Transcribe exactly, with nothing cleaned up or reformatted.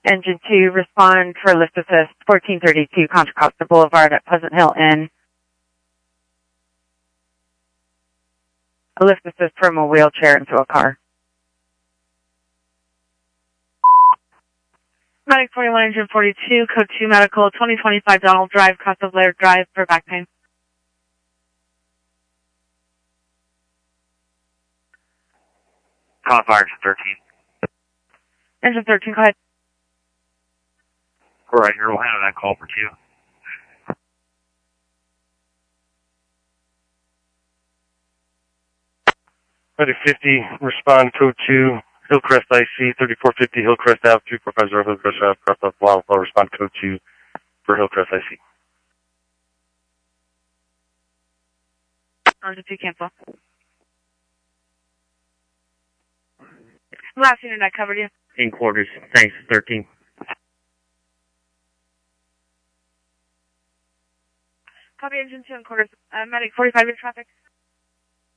Engine two, respond for lift assist, fourteen thirty-two Contra Costa Boulevard at Pleasant Hill Inn. A lift assist from a wheelchair into a car. Medic forty-one, Engine forty-two, Code two Medical, twenty twenty-five Donald Drive, Costa Blair Drive for back pain. Call fire engine thirteen. Engine thirteen, go ahead. All right, here, we'll handle that call for two. Medic fifty, respond code two, Hillcrest I C, thirty-four fifty Hillcrest Ave, three four five zero Hillcrest Ave, Crosstalk Wildflower, respond code two for Hillcrest I C. Engine two, cancel. Last unit I covered you. In quarters, thanks, thirteen. Copy engine two in quarters. Uh, medic forty-five in traffic.